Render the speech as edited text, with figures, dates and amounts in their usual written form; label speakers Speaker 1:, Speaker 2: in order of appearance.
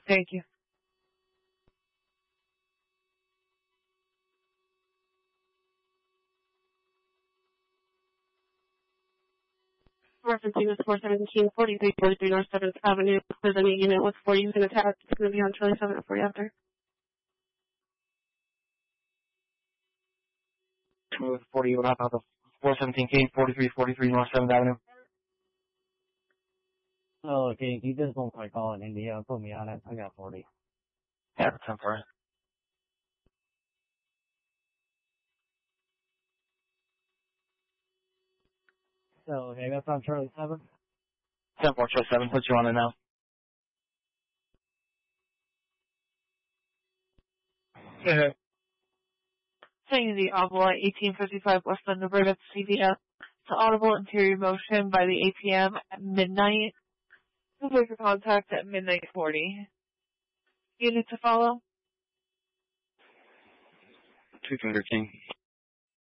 Speaker 1: Thank you. Referencing is 417 4343 North 7th Avenue. If there's any unit with 4 using attack, it's going to be on Charlie 7 at 40 after.
Speaker 2: 40, what about the 417K 4343 North 7th Avenue?
Speaker 3: Oh, okay, you just don't quite call it India. Put me on it. I got 40.
Speaker 2: Yeah, that's 10 for it.
Speaker 3: So, okay, that's on Charlie 7?
Speaker 2: 10 for Charlie 7, put you on it now.
Speaker 1: Okay. Saying the Envoy 1855 West Thunderbird at CVS to audible interior motion by the APM at midnight. Prepare for contact at midnight 40. Unit to follow?
Speaker 2: 200 King.